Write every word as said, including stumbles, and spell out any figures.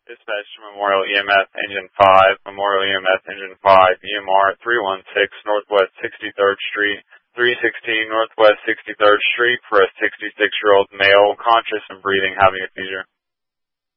Dispatch to Memorial E M S Engine five, Memorial E M S Engine five, E M R three one six Northwest sixty-third Street, three sixteen Northwest sixty-third Street for a sixty-six-year-old male, conscious and breathing, having a seizure.